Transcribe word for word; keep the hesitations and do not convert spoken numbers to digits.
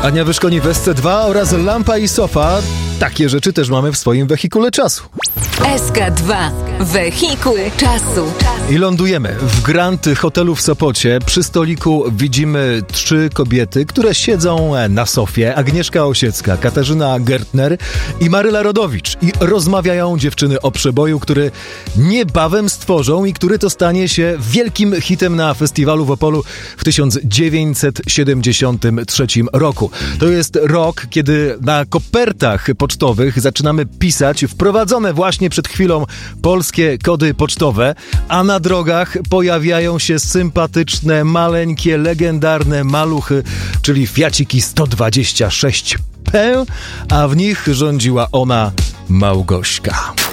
Ania Wyszkoni w S C dwa oraz lampa i sofa. Takie rzeczy też mamy w swoim wehikule czasu. S K dwa. Wehikuł czasu. I lądujemy w Grand Hotelu w Sopocie. Przy stoliku widzimy trzy kobiety, które siedzą na sofie. Agnieszka Osiecka, Katarzyna Gertner i Maryla Rodowicz. I rozmawiają dziewczyny o przeboju, który niebawem stworzą i który to stanie się wielkim hitem na festiwalu w Opolu w tysiąc dziewięćset siedemdziesiątym trzecim roku. To jest rok, kiedy na kopertach pocztowych zaczynamy pisać wprowadzone właśnie przed chwilą polskie kody pocztowe, a na drogach pojawiają się sympatyczne, maleńkie, legendarne maluchy, czyli Fiaciki sto dwadzieścia sześć P, a w nich rządziła ona Małgośka.